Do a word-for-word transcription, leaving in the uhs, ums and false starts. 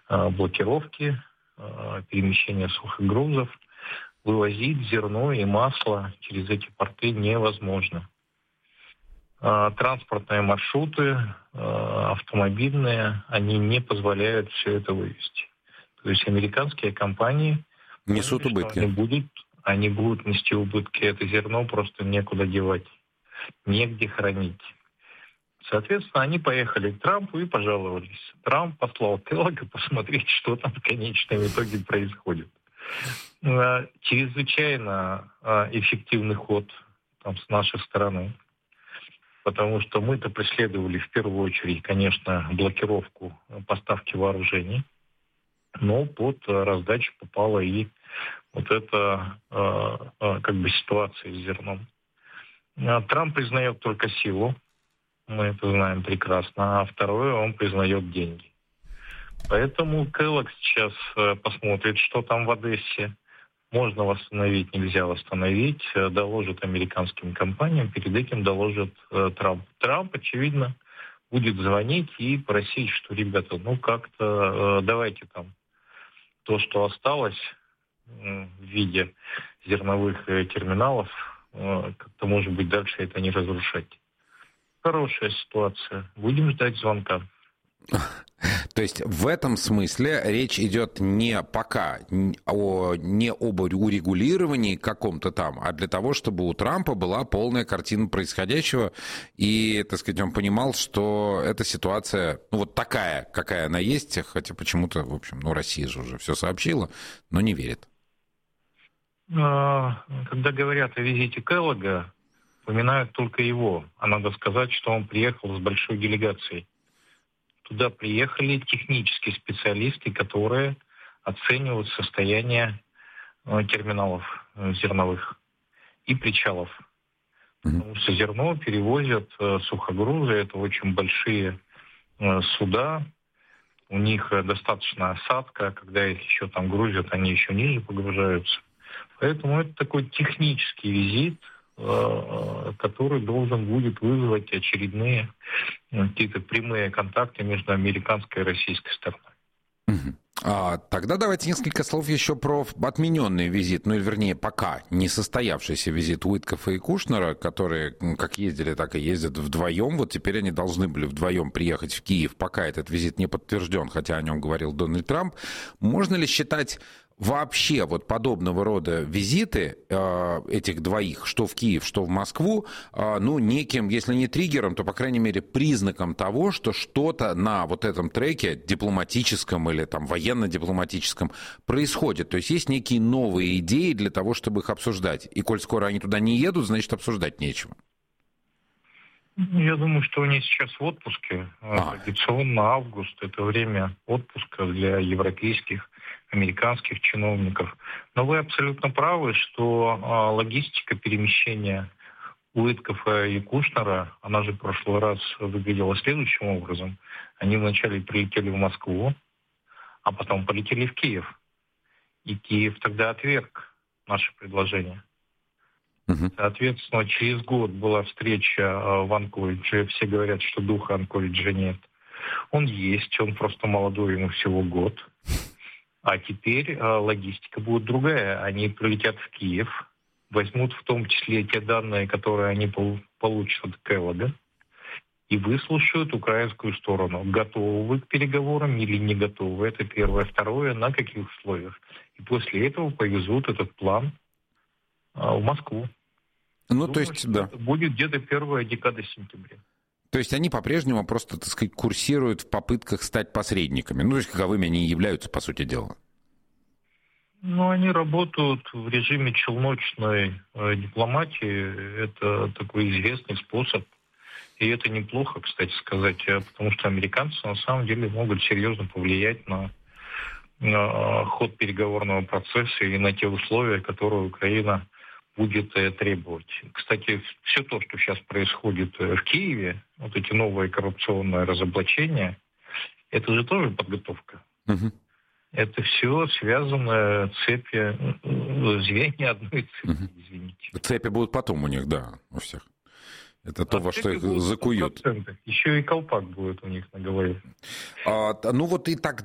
блокировки, перемещения сухогрузов. Вывозить зерно и масло через эти порты невозможно. Транспортные маршруты, автомобильные, они не позволяют все это вывести. То есть американские компании несут поняли, убытки. Они будут, они будут нести убытки. Это зерно просто некуда девать, негде хранить. Соответственно, они поехали к Трампу и пожаловались. Трамп послал Келлога посмотреть, что там в конечном итоге происходит. Чрезвычайно эффективный ход там, с нашей стороны. Потому что мы-то преследовали в первую очередь, конечно, блокировку поставки вооружений. Но под раздачу попала и вот эта как бы ситуация с зерном. Трамп признает только силу. Мы это знаем прекрасно. А второе, он признает деньги. Поэтому Келлог сейчас посмотрит, что там в Одессе. Можно восстановить, нельзя восстановить. Доложит американским компаниям, перед этим доложит э, Трамп. Трамп, очевидно, будет звонить и просить, что, ребята, ну как-то э, давайте там то, что осталось э, в виде зерновых э, терминалов, э, как-то, может быть, дальше это не разрушать. Хорошая ситуация. Будем ждать звонка. То есть в этом смысле речь идет не пока о, не об урегулировании каком-то там, а для того, чтобы у Трампа была полная картина происходящего, и, так сказать, он понимал, что эта ситуация, ну, вот такая, какая она есть, хотя почему-то, в общем, ну, Россия же уже все сообщила, но не верит. Когда говорят о визите Келлога, упоминают только его. А надо сказать, что он приехал с большой делегацией. Туда приехали технические специалисты, которые оценивают состояние э, терминалов э, зерновых и причалов. Mm-hmm. Потому что зерно перевозят э, сухогрузы, это очень большие э, суда, у них э, достаточно осадка, когда их еще там грузят, они еще ниже погружаются. Поэтому это такой технический визит, который должен будет вызвать очередные какие-то прямые контакты между американской и российской стороной. Угу. А, тогда давайте несколько слов еще про отмененный визит, ну или вернее пока не состоявшийся визит Уиткофа и Кушнера, которые как ездили, так и ездят вдвоем. Вот теперь они должны были вдвоем приехать в Киев, пока этот визит не подтвержден, хотя о нем говорил Дональд Трамп. Можно ли считать вообще вот подобного рода визиты э, этих двоих, что в Киев, что в Москву, э, ну, неким, если не триггером, то, по крайней мере, признаком того, что что-то на вот этом треке дипломатическом или там военно-дипломатическом происходит. То есть есть некие новые идеи для того, чтобы их обсуждать. И коль скоро они туда не едут, значит, обсуждать нечего. Я думаю, что они сейчас в отпуске. А. Традиционно август – это время отпуска для европейских, американских чиновников. Но вы абсолютно правы, что а, логистика перемещения Уиткофа и Кушнера, она же в прошлый раз выглядела следующим образом. Они вначале прилетели в Москву, а потом полетели в Киев. И Киев тогда отверг наше предложение. Соответственно, через год была встреча в Анкоридже. Все говорят, что духа Анкориджа нет. Он есть, он просто молодой, ему всего год. А теперь логистика будет другая. Они прилетят в Киев, возьмут в том числе те данные, которые они получат от Келлога, и выслушают украинскую сторону. Готовы вы к переговорам или не готовы? Это первое. Второе, на каких условиях? И после этого повезут этот план в Москву. Ну, Думаю, то есть, да. Это будет где-то первая декада сентября. То есть они по-прежнему просто, так сказать, курсируют в попытках стать посредниками. Ну, то есть каковыми они и являются, по сути дела. Ну, они работают в режиме челночной э, дипломатии. Это такой известный способ. И это неплохо, кстати сказать, потому что американцы на самом деле могут серьезно повлиять на, на ход переговорного процесса и на те условия, которые Украина будет требовать. Кстати, все то, что сейчас происходит в Киеве, вот эти новые коррупционные разоблачения, это же тоже подготовка. Угу. Это все связано цепи, звенья одной цепи, угу. Извините. Цепи будут потом у них, да, у всех. Это то, а во что их закуют. Еще и колпак будет у них на голове. А, ну вот и так